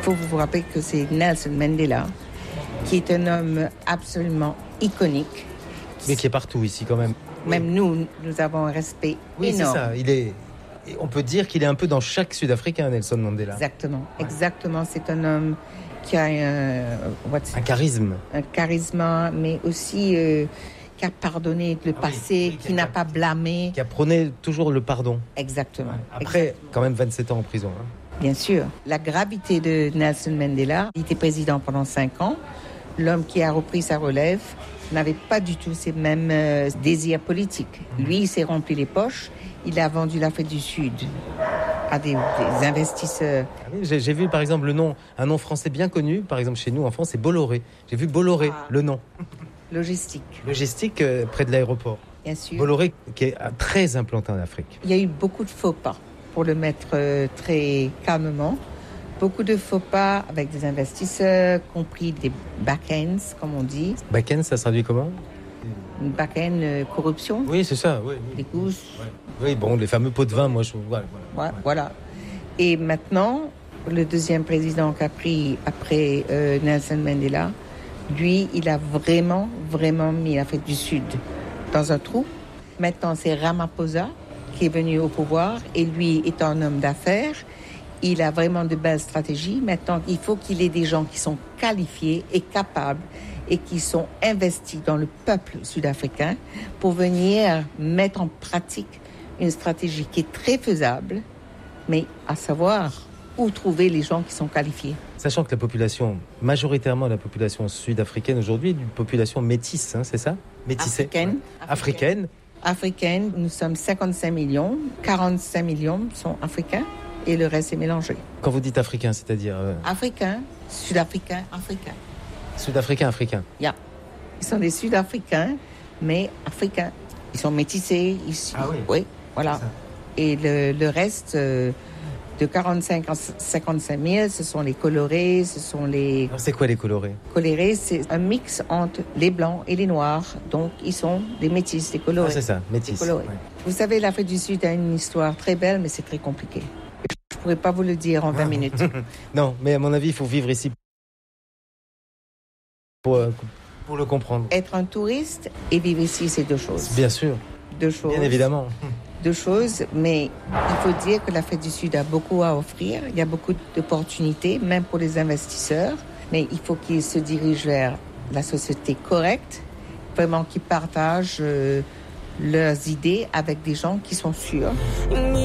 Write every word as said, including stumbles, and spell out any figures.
faut vous rappeler que c'est Nelson Mandela, qui est un homme absolument iconique. Mais qui est partout ici quand même. Même oui. nous, nous avons un respect oui, énorme. Oui, c'est ça. Il est... On peut dire qu'il est un peu dans chaque Sud-Africain, Nelson Mandela. Exactement. Ouais. Exactement. C'est un homme qui a un... Un charisme. Un charisme, mais aussi... Euh, qui a pardonné le ah passé, oui, oui, qui, qui n'a pas blâmé. Qui a prôné toujours le pardon. Exactement. Après, Exactement. quand même vingt-sept ans en prison. Hein. Bien sûr. La gravité de Nelson Mandela, il était président pendant cinq ans. L'homme qui a repris sa relève n'avait pas du tout ces mêmes euh, désirs politiques. Lui, il s'est rempli les poches. Il a vendu l'Afrique du Sud à des, des investisseurs. Ah oui, j'ai, j'ai vu par exemple le nom, un nom français bien connu, par exemple chez nous en France, c'est Bolloré. J'ai vu Bolloré, ah. le nom. Logistique. Logistique euh, près de l'aéroport. Bien sûr. Bolloré qui est très implanté en Afrique. Il y a eu beaucoup de faux pas, pour le mettre euh, très calmement. Beaucoup de faux pas avec des investisseurs, compris des back-ends, comme on dit. Back-end, ça se traduit comment ? Une back-end euh, corruption. Oui, c'est ça. Oui, des gousses. Ouais. Oui, bon, les fameux pots de vin, moi, je... Voilà, voilà. Ouais, voilà. Et maintenant, le deuxième président qu'a pris après euh, Nelson Mandela, lui, il a vraiment, vraiment mis l'Afrique du Sud dans un trou. Maintenant, c'est Ramaphosa qui est venu au pouvoir et lui est un homme d'affaires. Il a vraiment de belles stratégies. Maintenant, il faut qu'il ait des gens qui sont qualifiés et capables et qui sont investis dans le peuple sud-africain pour venir mettre en pratique une stratégie qui est très faisable, mais à savoir où trouver les gens qui sont qualifiés. Sachant que la population, majoritairement la population sud-africaine aujourd'hui, est une population métisse, hein, c'est ça ? Métissée. Africaine. Ouais. Africaine. Africaine, nous sommes cinquante-cinq millions, quarante-cinq millions sont africains et le reste est mélangé. Quand vous dites africain, c'est-à-dire euh... Africain, sud-africain, africain. Sud-africain, africain. Yeah. Ils sont des Sud-Africains, mais africains. Ils sont métissés ici. Ah oui. Oui, voilà. Et le, le reste... Euh, de quarante-cinq à cinquante-cinq mille, ce sont les colorés, ce sont les... Alors c'est quoi les colorés ? Colorés, c'est un mix entre les blancs et les noirs. Donc, ils sont des métis, des colorés. Ah, c'est ça, métis. Ouais. Vous savez, l'Afrique du Sud a une histoire très belle, mais c'est très compliqué. Je ne pourrais pas vous le dire en vingt minutes. Non, mais à mon avis, il faut vivre ici pour, pour le comprendre. Être un touriste et vivre ici, c'est deux choses. Bien sûr. Deux choses. Bien évidemment. Deux choses, mais il faut dire que l'Afrique du Sud a beaucoup à offrir. Il y a beaucoup d'opportunités, même pour les investisseurs. Mais il faut qu'ils se dirigent vers la société correcte, vraiment qu'ils partagent euh, leurs idées avec des gens qui sont sûrs.